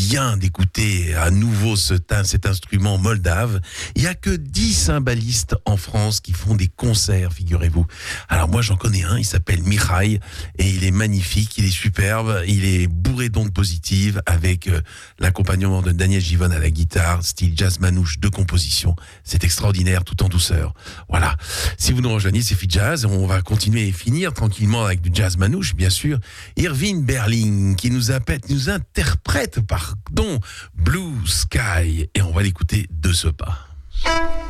bien d'écouter à nouveau cet instrument moldave. Il n'y a que 10 cymbalistes en France qui font des concerts, figurez-vous. Alors moi j'en connais un, il s'appelle Mihai et il est magnifique, il est superbe, il est bourré d'ondes positives avec l'accompagnement de Daniel Givonne à la guitare, style jazz manouche de composition. C'est extraordinaire, tout en douceur. Voilà. Si vous nous rejoignez, c'est Fit Jazz. On va continuer et finir tranquillement avec du jazz manouche, bien sûr. Irving Berlin qui nous interprète, Blue Sky. Et on va l'écouter de ce pas.